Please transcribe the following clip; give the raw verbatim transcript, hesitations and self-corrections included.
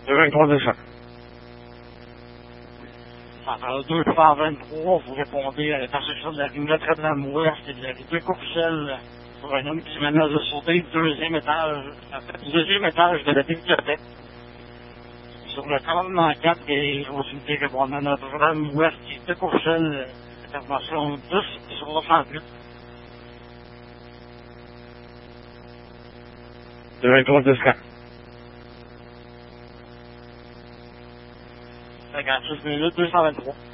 deux vingt-trois deux cents. Alors, deux cent vingt-trois, vous répondez à l'intersection de la rue Notre-Dame-Ouest et de la rue de Courcelles pour un homme qui menace de sauter du deuxième étage, en fait, du deuxième étage de la bibliothèque. Sur le trente quatre et aux unités répondant à Notre-Dame-Ouest et de Courcelles, intervention dix sur le cent huit. deux vingt-trois deux cents. cinquante-six minutes, deux cent vingt-trois.